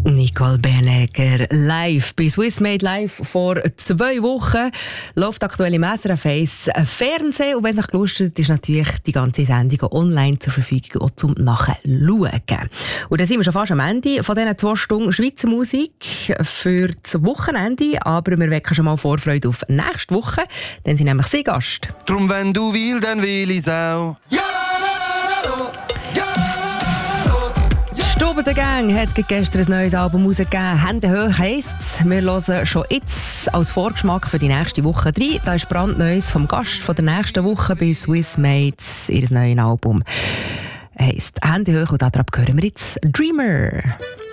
Nicole Bernegger live bei Swissmade Live vor 2 Wochen. Läuft aktuell im SRF 1 Fernsehen. Und wenn es euch gelustet ist natürlich die ganze Sendung online zur Verfügung auch zum Nachschauen. Und dann sind wir schon fast am Ende von diesen 2 Stunden Schweizer Musik für das Wochenende. Aber wir wecken schon mal Vorfreude auf nächste Woche. Dann sind nämlich Sie Gast. Drum, wenn du willst, dann will ich's auch. Ja! Stube der Gang hat gestern ein neues Album rausgegeben. «Hände hoch» heisst's. Wir hören schon jetzt als Vorgeschmack für die nächste Woche rein. Da ist brandneues vom Gast von der nächsten Woche bei Swissmade. Ihr neues Album heisst «Hände hoch» und darauf hören wir jetzt «Dreamer».